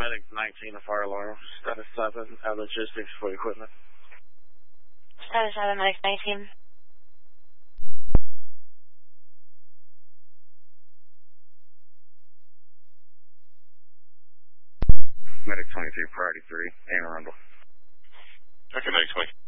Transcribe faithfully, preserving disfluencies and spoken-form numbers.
Medic nineteen, a fire alarm. Status seven, uh, logistics for equipment. Status seven, Medic nineteen. Medic twenty-two, priority three, Anne Arundel. Okay, Medic twenty.